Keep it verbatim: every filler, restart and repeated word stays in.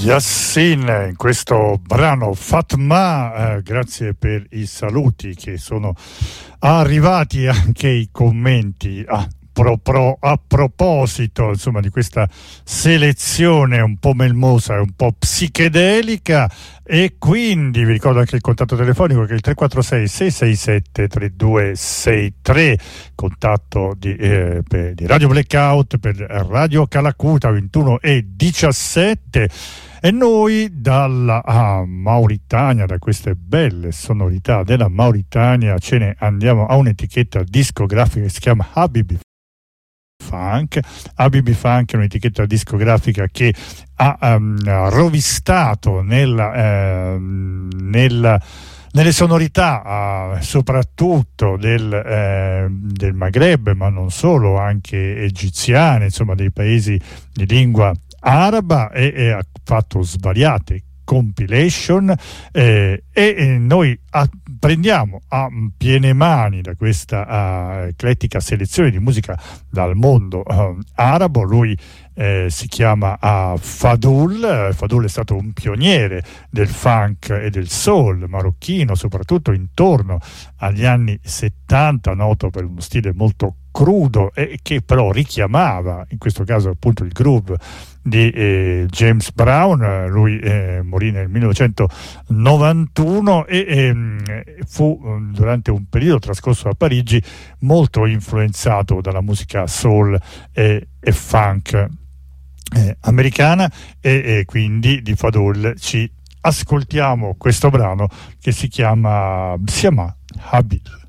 Yassin in questo brano Fatma, eh, grazie per i saluti che sono arrivati, anche i commenti a, pro, pro, a proposito insomma di questa selezione un po' melmosa e un po' psichedelica. E quindi vi ricordo anche il contatto telefonico che è il tre quattro sei sei sei sette tre due sei tre, contatto di, eh, per, di Radio Blackout per Radio Calacuta ventuno e diciassette. E noi dalla ah, Mauritania, da queste belle sonorità della Mauritania, ce ne andiamo a un'etichetta discografica che si chiama Habibi Funk. Habibi Funk è un'etichetta discografica che ha um, rovistato nella, uh, nella, nelle sonorità uh, soprattutto del, uh, del Maghreb, ma non solo, anche egiziane, insomma dei paesi di lingua araba, e, e ha fatto svariate compilation, eh, e, e noi a, prendiamo a piene mani da questa uh, eclettica selezione di musica dal mondo uh, arabo. Lui eh, si chiama uh, Fadul. Fadul è stato un pioniere del funk e del soul marocchino, soprattutto intorno agli anni settanta, noto per uno stile molto crudo e che però richiamava in questo caso appunto il groove di eh, James Brown. Lui eh, morì nel millenovecentonovantuno e eh, fu durante un periodo trascorso a Parigi molto influenzato dalla musica soul e, e funk eh, americana, e, e quindi di Fadul ci ascoltiamo questo brano che si chiama si chiama Habil.